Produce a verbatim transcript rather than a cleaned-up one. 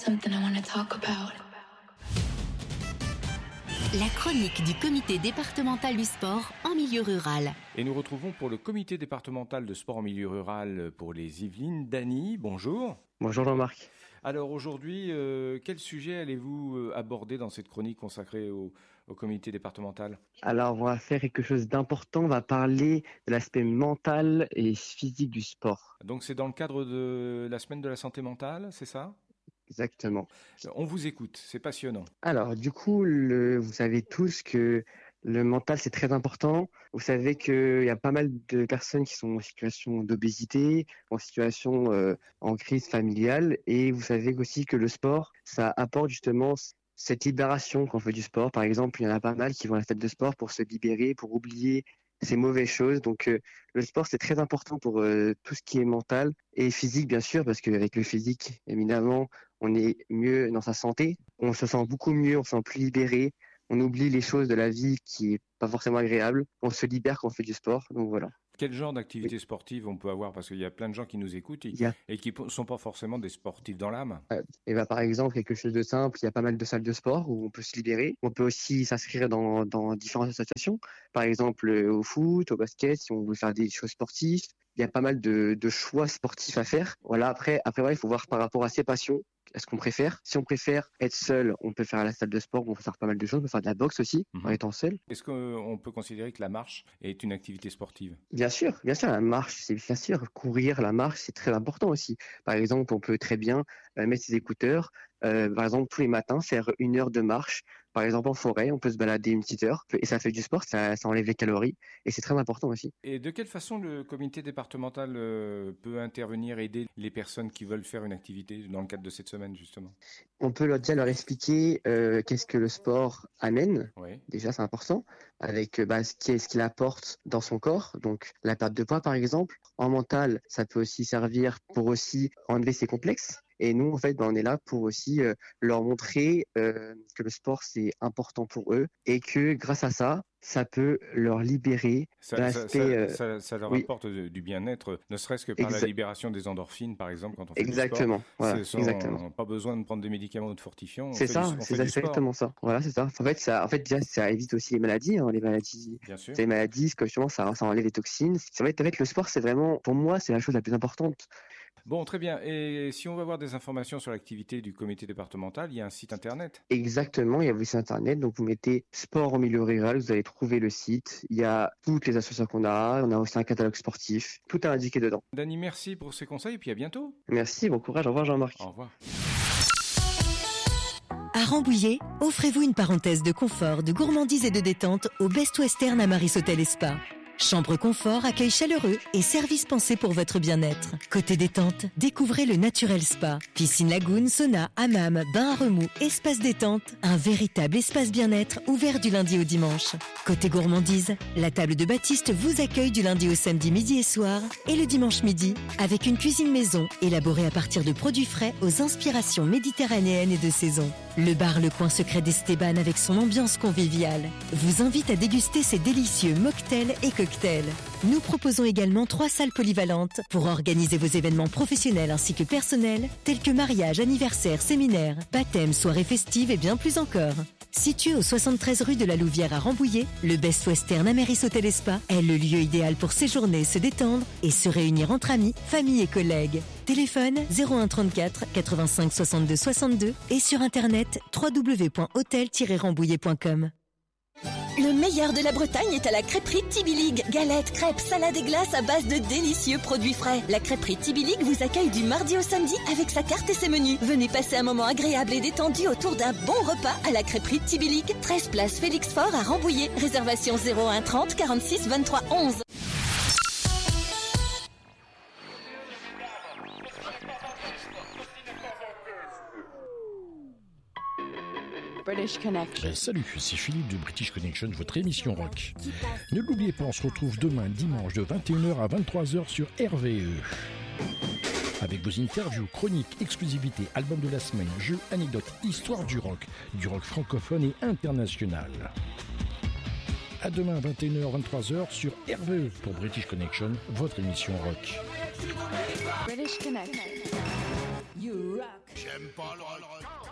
something I want to talk about. La chronique du comité départemental du sport en milieu rural. Et nous retrouvons pour le comité départemental de sport en milieu rural pour les Yvelines, Dany, bonjour. Bonjour Jean-Marc. Alors aujourd'hui, euh, quel sujet allez-vous aborder dans cette chronique consacrée au, au comité départemental ? Alors on va faire quelque chose d'important, on va parler de l'aspect mental et physique du sport. Donc c'est dans le cadre de la semaine de la santé mentale, c'est ça ? Exactement. On vous écoute, c'est passionnant. Alors du coup, le, vous savez tous que le mental c'est très important. Vous savez qu'il y a pas mal de personnes qui sont en situation d'obésité, en situation euh, en crise familiale, et vous savez aussi que le sport, ça apporte justement cette libération quand on fait du sport. Par exemple, il y en a pas mal qui vont à la salle de sport pour se libérer, pour oublier ces mauvaises choses. Donc euh, le sport c'est très important pour euh, tout ce qui est mental et physique bien sûr, parce qu'avec le physique évidemment on est mieux dans sa santé, on se sent beaucoup mieux, on se sent plus libéré, on oublie les choses de la vie qui est pas forcément agréable, on se libère quand on fait du sport, donc voilà. Quel genre d'activité sportive on peut avoir ? Parce qu'il y a plein de gens qui nous écoutent et, a... et qui ne sont pas forcément des sportifs dans l'âme. Euh, et bah, par exemple, quelque chose de simple, il y a pas mal de salles de sport où on peut se libérer. On peut aussi s'inscrire dans, dans différentes associations, par exemple au foot, au basket, si on veut faire des choses sportives. Il y a pas mal de, de choix sportifs à faire. Voilà, après, après ouais, il faut voir par rapport à ses passions. Est-ce qu'on préfère ? Si on préfère être seul, on peut faire à la salle de sport, on peut faire pas mal de choses, on peut faire de la boxe aussi, mmh. en étant seul. Est-ce qu'on peut considérer que la marche est une activité sportive ? Bien sûr, bien sûr, la marche, c'est bien sûr, courir, la marche, c'est très important aussi. Par exemple, on peut très bien euh, mettre ses écouteurs, euh, par exemple, tous les matins, faire une heure de marche. Par exemple, en forêt, on peut se balader une petite heure et ça fait du sport, ça, ça enlève les calories et c'est très important aussi. Et de quelle façon le comité départemental euh, peut intervenir, aider les personnes qui veulent faire une activité dans le cadre de cette semaine justement ? On peut leur, déjà leur expliquer euh, qu'est-ce que le sport amène, oui. Déjà c'est important, avec bah, ce qu'il ce qu'il apporte dans son corps, donc la perte de poids par exemple. En mental, ça peut aussi servir pour aussi enlever ses complexes. Et nous, en fait, ben, on est là pour aussi euh, leur montrer euh, que le sport, c'est important pour eux et que grâce à ça, ça peut leur libérer ça, l'aspect... Ça, ça, euh, ça, ça leur oui. apporte du bien-être, ne serait-ce que par exact. la libération des endorphines, par exemple, quand on fait exactement. du sport. Voilà, sans, exactement. Pas besoin de prendre des médicaments ou de fortifiants. C'est ça, du, c'est exactement ça. Voilà, c'est ça. En fait, ça, en fait, déjà, ça évite aussi les maladies, hein, les maladies, bien sûr. Les maladies, que justement, ça, ça enlève les toxines. En fait, avec le sport, c'est vraiment, pour moi, c'est la chose la plus importante. Bon, très bien. Et si on veut avoir des informations sur l'activité du comité départemental, il y a un site internet ? Exactement, il y a le site internet. Donc, vous mettez sport en milieu rural, vous allez trouver le site. Il y a toutes les associations qu'on a. On a aussi un catalogue sportif. Tout est indiqué dedans. Dany, merci pour ces conseils et puis à bientôt. Merci, bon courage. Au revoir Jean-Marc. Au revoir. À Rambouillet, offrez-vous une parenthèse de confort, de gourmandise et de détente au Best Western à Maris Hôtel et Spa. Chambre confort, accueil chaleureux et service pensé pour votre bien-être. Côté détente, découvrez le Naturel Spa. Piscine lagune, sauna, hammam, bain à remous, espace détente. Un véritable espace bien-être ouvert du lundi au dimanche. Côté gourmandise, la table de Baptiste vous accueille du lundi au samedi midi et soir et le dimanche midi avec une cuisine maison élaborée à partir de produits frais aux inspirations méditerranéennes et de saison. Le bar Le Coin Secret d'Esteban avec son ambiance conviviale vous invite à déguster ses délicieux mocktails et cocktails. Nous proposons également trois salles polyvalentes pour organiser vos événements professionnels ainsi que personnels, tels que mariage, anniversaire, séminaire, baptême, soirée festive et bien plus encore. Situé au soixante-treize rue de la Louvière à Rambouillet, le Best Western Amaris Hôtel et Spa est le lieu idéal pour séjourner, se détendre et se réunir entre amis, famille et collègues. Téléphone zéro un trente-quatre quatre-vingt-cinq soixante-deux soixante-deux et sur internet w w w point hôtel tiret rambouillet point com. Le meilleur de la Bretagne est à la crêperie Tibilig. Galettes, crêpes, salades et glaces à base de délicieux produits frais. La crêperie Tibilig vous accueille du mardi au samedi avec sa carte et ses menus. Venez passer un moment agréable et détendu autour d'un bon repas à la crêperie Tibilig. treize place Félix Faure à Rambouillet. Réservation zéro un trente quarante-six vingt-trois onze. British Connection. Ben, salut, c'est Philippe de British Connection, votre émission rock. Ne l'oubliez pas, on se retrouve demain dimanche de vingt et une heures à vingt-trois heures sur R V E. Avec vos interviews, chroniques, exclusivités, albums de la semaine, jeux, anecdotes, histoire du rock, du rock francophone et international. À demain vingt et une heures à vingt-trois heures sur R V E pour British Connection, votre émission rock. British Connection. You rock. J'aime pas le rock.